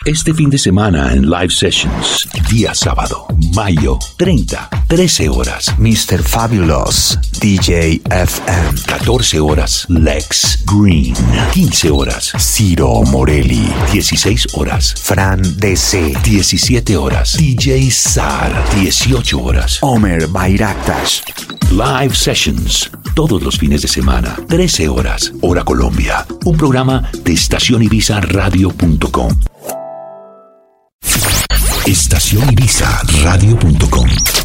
Este fin de semana en Live Sessions, día sábado, mayo 30, 13 horas, Mr. Fabulous, DJ FM. 14 horas, Lex Green. 15 horas, Ciro Morelli. 16 horas, Fran DC. 17 horas, DJ Sar. 18 horas, Omer Bayraktas. Live Sessions, todos los fines de semana, 13 horas, hora Colombia. Un programa de estacionibizaradio.com. estacionibizaradio.com